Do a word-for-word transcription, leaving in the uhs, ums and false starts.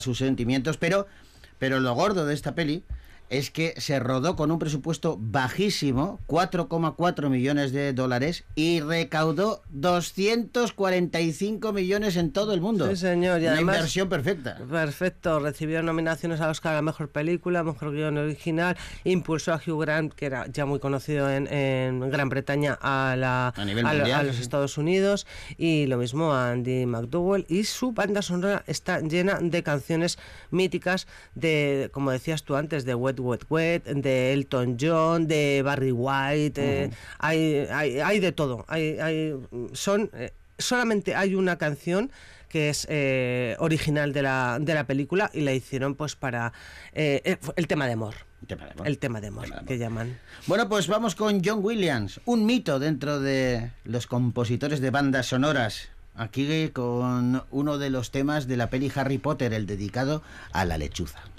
sus sentimientos, pero, pero lo gordo de esta peli es que se rodó con un presupuesto bajísimo, cuatro coma cuatro millones de dólares, y recaudó doscientos cuarenta y cinco millones en todo el mundo. Sí, señor. Y Una además, inversión perfecta. Perfecto. Recibió nominaciones al Oscar a la Mejor Película, Mejor Guión Original, impulsó a Hugh Grant, que era ya muy conocido en, en Gran Bretaña, a, la, a, nivel a, mundial, a los sí. Estados Unidos, y lo mismo a Andy McDowell, y su banda sonora está llena de canciones míticas de, como decías tú antes, de Wet Wet Wet, de Elton John, de Barry White, uh-huh. eh, hay, hay, hay de todo. Hay, hay, son, eh, solamente hay una canción que es eh, original de la, de la película, y la hicieron pues para eh, el tema de amor. El tema de amor, el tema de amor, tema de amor. que llaman. Bueno, pues vamos con John Williams, un mito dentro de los compositores de bandas sonoras. Aquí con uno de los temas de la peli Harry Potter, el dedicado a la lechuza.